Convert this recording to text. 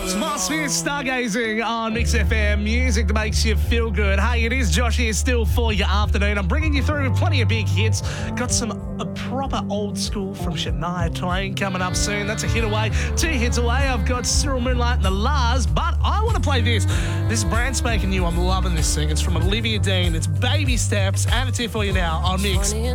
Atmosphere stargazing on Mix FM, music that makes you feel good. Hey, it is Josh here still for your afternoon. I'm bringing you through plenty of big hits. Got some proper old school from Shania Twain coming up soon. That's a hit away. 2 hits away. I've got Cyril Moonlight and the Lars, but I want to play this. This is brand spanking new. I'm loving this thing. It's from Olivia Dean. It's Baby Steps, and it's here for you now on Mix.